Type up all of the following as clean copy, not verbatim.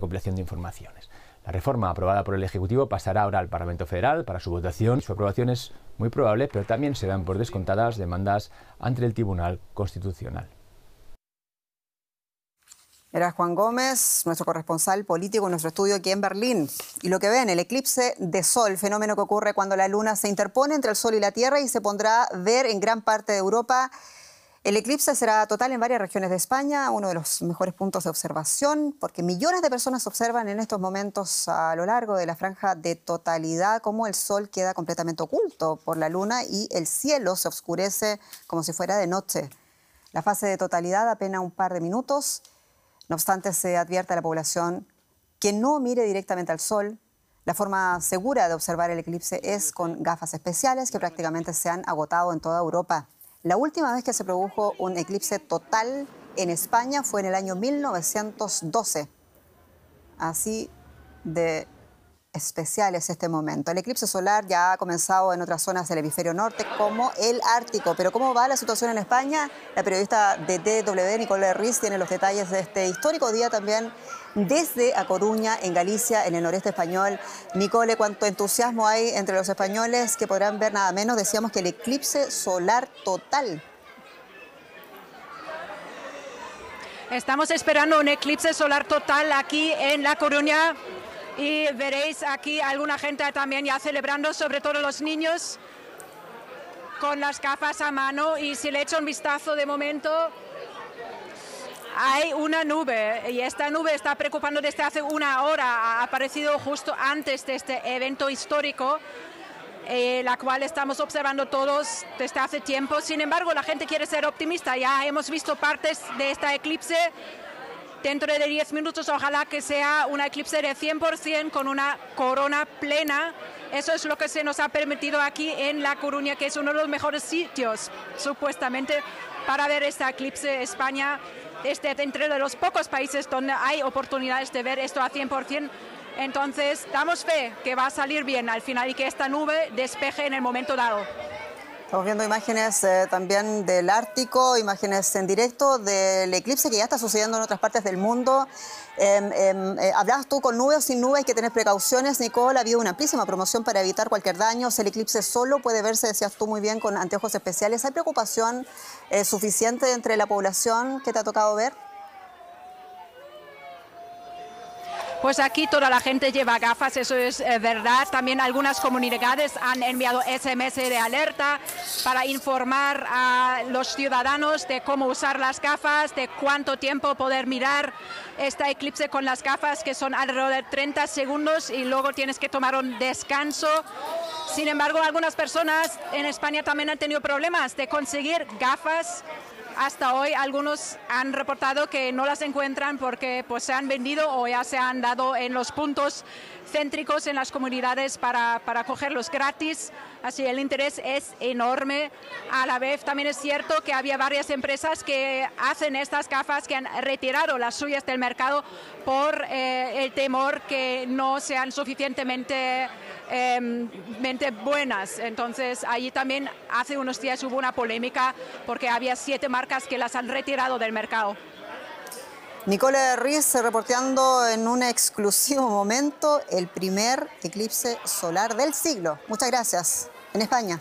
recopilación de informaciones. La reforma aprobada por el Ejecutivo pasará ahora al Parlamento Federal para su votación. Su aprobación es muy probable, pero también se dan por descontadas demandas ante el Tribunal Constitucional. Era Juan Gómez, nuestro corresponsal político en nuestro estudio aquí en Berlín. Y lo que ven, el eclipse de sol, fenómeno que ocurre cuando la luna se interpone entre el sol y la tierra y se pondrá a ver en gran parte de Europa. El eclipse será total en varias regiones de España, uno de los mejores puntos de observación, porque millones de personas observan en estos momentos a lo largo de la franja de totalidad cómo el sol queda completamente oculto por la luna y el cielo se oscurece como si fuera de noche. La fase de totalidad apenas un par de minutos. No obstante, se advierte a la población que no mire directamente al sol. La forma segura de observar el eclipse es con gafas especiales que prácticamente se han agotado en toda Europa. La última vez que se produjo un eclipse total en España fue en el año 1912. Así de especial es este momento. El eclipse solar ya ha comenzado en otras zonas del hemisferio norte, como el Ártico. Pero ¿cómo va la situación en España? La periodista de DW, Nicole Riz, tiene los detalles de este histórico día también desde A Coruña, en Galicia, en el noreste español. Nicole, cuánto entusiasmo hay entre los españoles que podrán ver nada menos, decíamos, que el eclipse solar total. Estamos esperando un eclipse solar total aquí en La Coruña y veréis aquí alguna gente también ya celebrando, sobre todo los niños, con las gafas a mano. Y si le echo un vistazo de momento, hay una nube y esta nube está preocupando desde hace una hora. Ha aparecido justo antes de este evento histórico, la cual estamos observando todos desde hace tiempo. Sin embargo, la gente quiere ser optimista. Ya hemos visto partes de este eclipse. Dentro de 10 minutos, ojalá que sea una eclipse de 100% con una corona plena. Eso es lo que se nos ha permitido aquí en La Coruña, que es uno de los mejores sitios, supuestamente, para ver este eclipse. España es entre los pocos países donde hay oportunidades de ver esto a 100%. Entonces, damos fe que va a salir bien al final y que esta nube despeje en el momento dado. Estamos viendo imágenes también del Ártico, imágenes en directo del eclipse que ya está sucediendo en otras partes del mundo. Hablabas tú con nubes o sin nubes, hay que tener precauciones. Nicole, ha habido una amplísima promoción para evitar cualquier daño. El eclipse solo puede verse, decías tú muy bien, con anteojos especiales. ¿Hay preocupación suficiente entre la población que te ha tocado ver? Pues aquí toda la gente lleva gafas, eso es verdad. También algunas comunidades han enviado SMS de alerta para informar a los ciudadanos de cómo usar las gafas, de cuánto tiempo poder mirar este eclipse con las gafas, que son alrededor de 30 segundos y luego tienes que tomar un descanso. Sin embargo, algunas personas en España también han tenido problemas de conseguir gafas. Hasta hoy algunos han reportado que no las encuentran porque pues, se han vendido o ya se han dado en los puntos céntricos en las comunidades para cogerlos gratis. Así el interés es enorme. A la vez también es cierto que había varias empresas que hacen estas gafas que han retirado las suyas del mercado por el temor que no sean suficientemente buenas. Entonces allí también hace unos días hubo una polémica porque había 7 marcas que las han retirado del mercado. Nicole Riz reporteando en un exclusivo momento el primer eclipse solar del siglo. Muchas gracias. En España.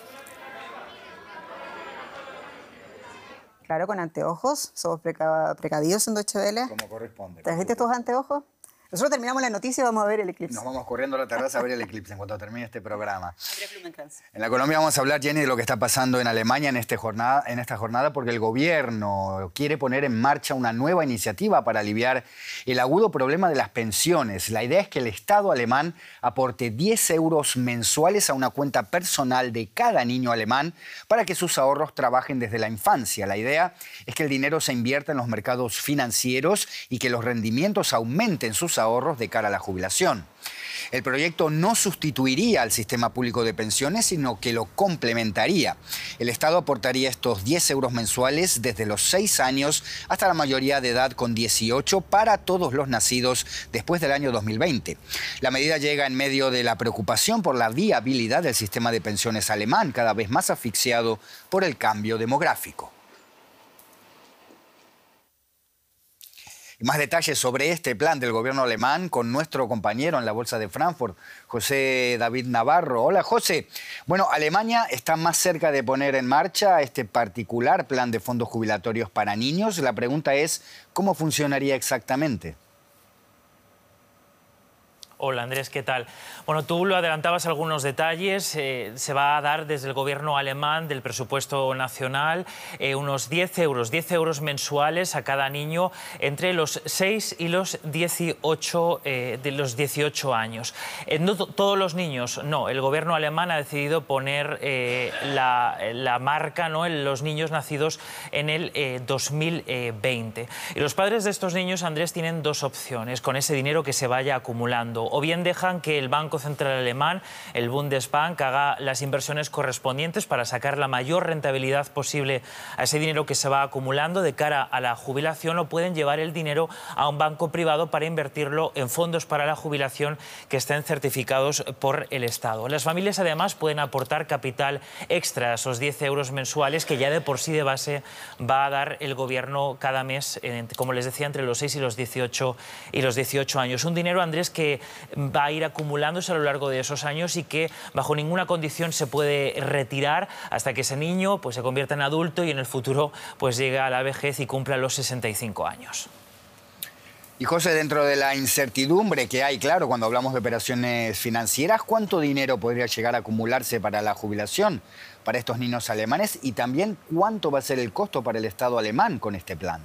Claro, con anteojos. Somos precavidos en Deutsche Welle. Como corresponde. ¿Trajiste tus anteojos? Nosotros terminamos la noticia y vamos a ver el eclipse. Nos vamos corriendo a la terraza a ver el eclipse en cuanto termine este programa. En la Colombia vamos a hablar, Jenny, de lo que está pasando en Alemania en esta jornada, porque el gobierno quiere poner en marcha una nueva iniciativa para aliviar el agudo problema de las pensiones. La idea es que el Estado alemán aporte 10 euros mensuales a una cuenta personal de cada niño alemán para que sus ahorros trabajen desde la infancia. La idea es que el dinero se invierta en los mercados financieros y que los rendimientos aumenten sus ahorros de cara a la jubilación. El proyecto no sustituiría al sistema público de pensiones, sino que lo complementaría. El Estado aportaría estos 10 euros mensuales desde los 6 años hasta la mayoría de edad con 18 para todos los nacidos después del año 2020. La medida llega en medio de la preocupación por la viabilidad del sistema de pensiones alemán, cada vez más asfixiado por el cambio demográfico. Y más detalles sobre este plan del gobierno alemán con nuestro compañero en la Bolsa de Frankfurt, José David Navarro. Hola, José. Bueno, Alemania está más cerca de poner en marcha este particular plan de fondos jubilatorios para niños. La pregunta es, ¿cómo funcionaría exactamente? Hola Andrés, ¿qué tal? Bueno, tú lo adelantabas algunos detalles. Se va a dar desde el gobierno alemán del presupuesto nacional unos 10 euros mensuales a cada niño entre los 6 y los 18, años. No todos los niños, no. El gobierno alemán ha decidido poner la marca, ¿no?, en los niños nacidos en el 2020. Y los padres de estos niños, Andrés, tienen dos opciones con ese dinero que se vaya acumulando. O bien dejan que el Banco Central Alemán, el Bundesbank, haga las inversiones correspondientes para sacar la mayor rentabilidad posible a ese dinero que se va acumulando de cara a la jubilación, o pueden llevar el dinero a un banco privado para invertirlo en fondos para la jubilación que estén certificados por el Estado. Las familias además pueden aportar capital extra, esos 10 euros mensuales que ya de por sí de base va a dar el gobierno cada mes, como les decía, entre los 6 y los 18 años. Un dinero, Andrés, que va a ir acumulándose a lo largo de esos años y que bajo ninguna condición se puede retirar hasta que ese niño pues se convierta en adulto y en el futuro pues llegue a la vejez y cumpla los 65 años. Y José, dentro de la incertidumbre que hay, claro, cuando hablamos de operaciones financieras, ¿cuánto dinero podría llegar a acumularse para la jubilación para estos niños alemanes? Y también, ¿cuánto va a ser el costo para el Estado alemán con este plan?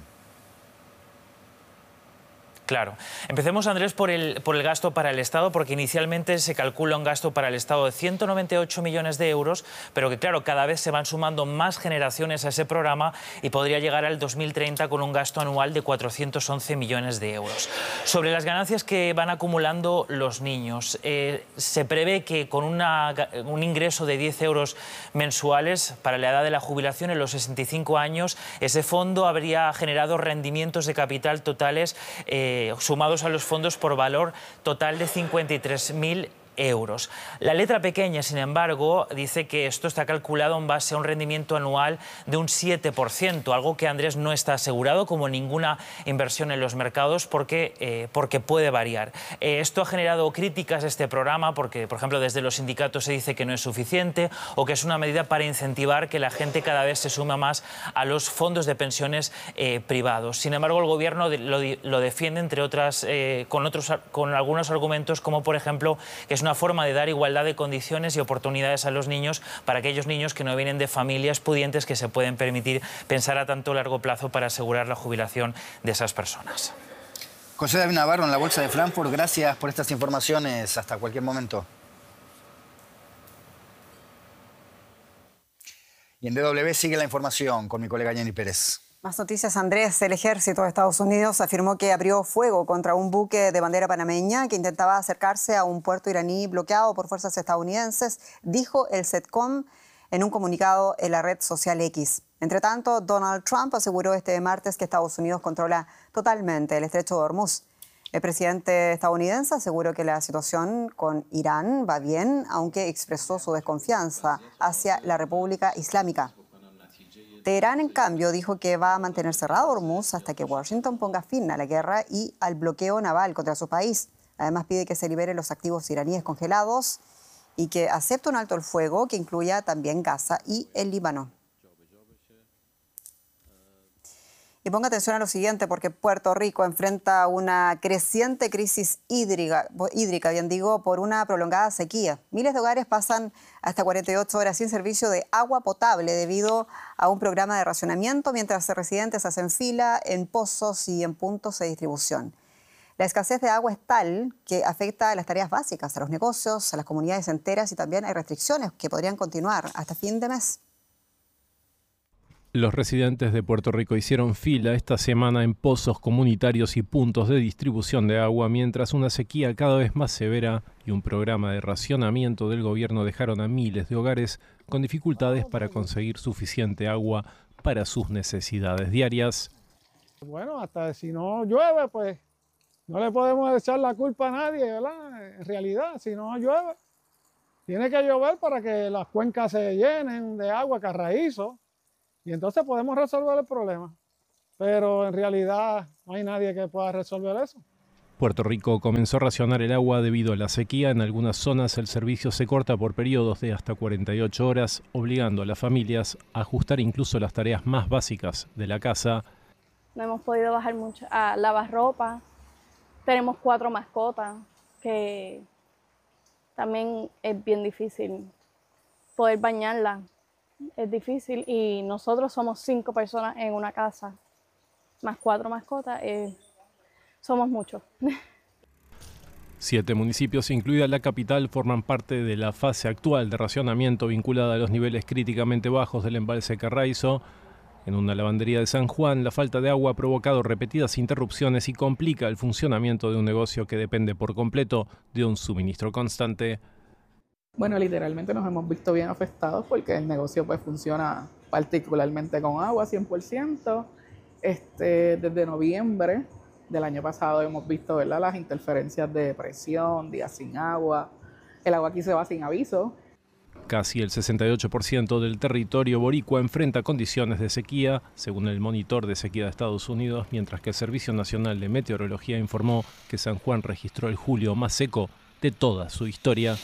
Claro. Empecemos, Andrés, por el gasto para el Estado, porque inicialmente se calcula un gasto para el Estado de 198 millones de euros, pero que, claro, cada vez se van sumando más generaciones a ese programa y podría llegar al 2030 con un gasto anual de 411 millones de euros. Sobre las ganancias que van acumulando los niños, se prevé que con un ingreso de 10 euros mensuales para la edad de la jubilación en los 65 años, ese fondo habría generado rendimientos de capital totales sumados a los fondos por valor total de 53.000 euros. La letra pequeña, sin embargo, dice que esto está calculado en base a un rendimiento anual de un 7%, algo que, Andrés, no está asegurado como ninguna inversión en los mercados porque puede variar. Esto ha generado críticas a este programa porque, por ejemplo, desde los sindicatos se dice que no es suficiente o que es una medida para incentivar que la gente cada vez se suma más a los fondos de pensiones privados. Sin embargo, el Gobierno lo defiende, entre otras, con algunos argumentos, como por ejemplo que es una forma de dar igualdad de condiciones y oportunidades a los niños para aquellos niños que no vienen de familias pudientes que se pueden permitir pensar a tanto largo plazo para asegurar la jubilación de esas personas. José David Navarro en la Bolsa de Frankfurt, gracias por estas informaciones. Hasta cualquier momento. Y en DW sigue la información con mi colega Jenny Pérez. Más noticias, Andrés. El ejército de Estados Unidos afirmó que abrió fuego contra un buque de bandera panameña que intentaba acercarse a un puerto iraní bloqueado por fuerzas estadounidenses, dijo el CENTCOM en un comunicado en la red social X. Entre tanto, Donald Trump aseguró este martes que Estados Unidos controla totalmente el estrecho de Hormuz. El presidente estadounidense aseguró que la situación con Irán va bien, aunque expresó su desconfianza hacia la República Islámica. Teherán, en cambio, dijo que va a mantener cerrado Hormuz hasta que Washington ponga fin a la guerra y al bloqueo naval contra su país. Además, pide que se liberen los activos iraníes congelados y que acepte un alto el fuego que incluya también Gaza y el Líbano. Y ponga atención a lo siguiente, porque Puerto Rico enfrenta una creciente crisis hídrica, por una prolongada sequía. Miles de hogares pasan hasta 48 horas sin servicio de agua potable debido a un programa de racionamiento, mientras residentes hacen fila en pozos y en puntos de distribución. La escasez de agua es tal que afecta a las tareas básicas, a los negocios, a las comunidades enteras, y también hay restricciones que podrían continuar hasta fin de mes. Los residentes de Puerto Rico hicieron fila esta semana en pozos comunitarios y puntos de distribución de agua, mientras una sequía cada vez más severa y un programa de racionamiento del gobierno dejaron a miles de hogares con dificultades para conseguir suficiente agua para sus necesidades diarias. Bueno, hasta si no llueve, pues no le podemos echar la culpa a nadie, ¿verdad? En realidad, si no llueve, tiene que llover para que las cuencas se llenen de agua carraízo. Y entonces podemos resolver el problema. pero en realidad no hay nadie que pueda resolver eso. Puerto Rico comenzó a racionar el agua debido a la sequía. En algunas zonas el servicio se corta por periodos de hasta 48 horas, obligando a las familias a ajustar incluso las tareas más básicas de la casa. No hemos podido bajar mucho a lavar ropa. Tenemos 4 mascotas, que también es bien difícil poder bañarlas. Es difícil y nosotros somos 5 personas en una casa, más 4 mascotas. Somos muchos. 7 municipios, incluida la capital, forman parte de la fase actual de racionamiento vinculada a los niveles críticamente bajos del embalse Carraizo. En una lavandería de San Juan, la falta de agua ha provocado repetidas interrupciones y complica el funcionamiento de un negocio que depende por completo de un suministro constante. Bueno, literalmente nos hemos visto bien afectados porque el negocio pues funciona particularmente con agua 100%. Desde noviembre del año pasado hemos visto, ¿verdad?, las interferencias de presión, días sin agua. El agua aquí se va sin aviso. Casi el 68% del territorio boricua enfrenta condiciones de sequía, según el Monitor de Sequía de Estados Unidos, mientras que el Servicio Nacional de Meteorología informó que San Juan registró el julio más seco de toda su historia.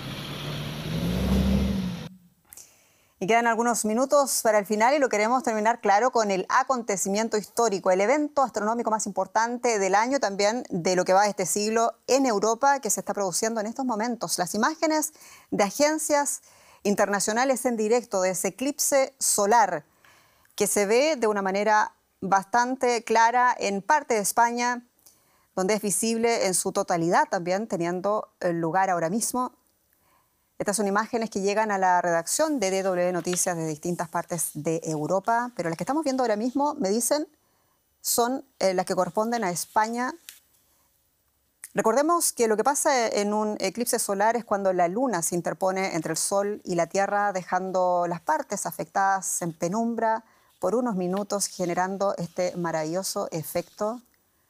Y quedan algunos minutos para el final y lo queremos terminar, claro, con el acontecimiento histórico, el evento astronómico más importante del año, también de lo que va este siglo en Europa, que se está produciendo en estos momentos. Las imágenes de agencias internacionales en directo de ese eclipse solar, que se ve de una manera bastante clara en parte de España, donde es visible en su totalidad también, teniendo lugar ahora mismo. Estas son imágenes que llegan a la redacción de DW Noticias de distintas partes de Europa, pero las que estamos viendo ahora mismo, me dicen, son las que corresponden a España. Recordemos que lo que pasa en un eclipse solar es cuando la luna se interpone entre el Sol y la Tierra, dejando las partes afectadas en penumbra por unos minutos, generando este maravilloso efecto.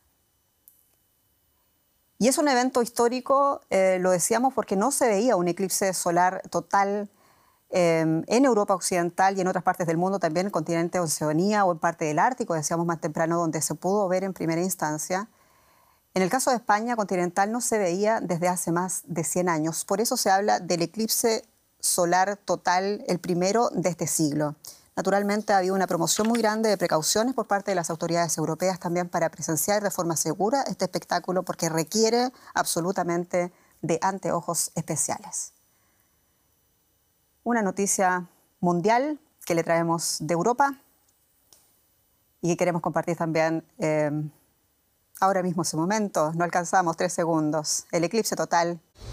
Y es un evento histórico, lo decíamos, porque no se veía un eclipse solar total en Europa Occidental y en otras partes del mundo, también en el continente de Oceanía o en parte del Ártico, decíamos más temprano, donde se pudo ver en primera instancia. En el caso de España continental no se veía desde hace más de 100 años. Por eso se habla del eclipse solar total, el primero de este siglo. Naturalmente ha habido una promoción muy grande de precauciones por parte de las autoridades europeas también para presenciar de forma segura este espectáculo porque requiere absolutamente de anteojos especiales. Una noticia mundial que le traemos de Europa y que queremos compartir también ahora mismo, ese momento. No alcanzamos 3 segundos. El eclipse total